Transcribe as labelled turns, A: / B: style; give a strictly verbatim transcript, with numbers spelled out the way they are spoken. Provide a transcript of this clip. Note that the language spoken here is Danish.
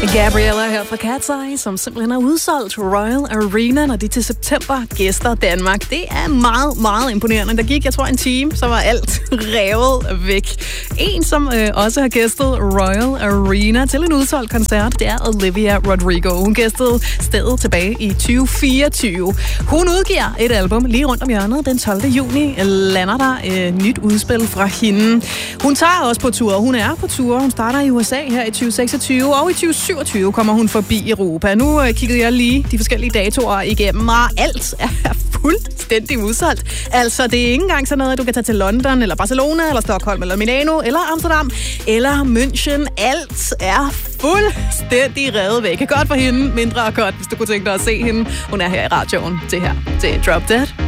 A: Gabriella her fra Cat's Eye, som simpelthen har udsolgt Royal Arena, når de til september gæster Danmark. Det er meget, meget imponerende. Der gik, jeg tror, en time, så var alt revet væk. En, som øh, også har gæstet Royal Arena til en udsolgt koncert, det er Olivia Rodrigo. Hun gæstede stedet tilbage i tyve fireogtyve. Hun udgiver et album lige rundt om hjørnet. Den tolvte juni lander der øh, nyt udspil fra hende. Hun tager også på tur. Hun er på tur. Hun starter i U S A her i tyve seksogtyve, og i tyve syvogtyve kommer hun forbi Europa. Nu øh, kiggede jeg lige de forskellige datoer igennem, og alt er fuldstændig udsolgt. Altså, det er ikke engang sådan noget, at du kan tage til London, eller Barcelona, eller Stockholm, eller Milano, eller Amsterdam, eller München. Alt er fuldstændig revet væk. Godt for hende, mindre godt, hvis du kunne tænke dig at se hende. Hun er her i radioen til her til Drop Dead.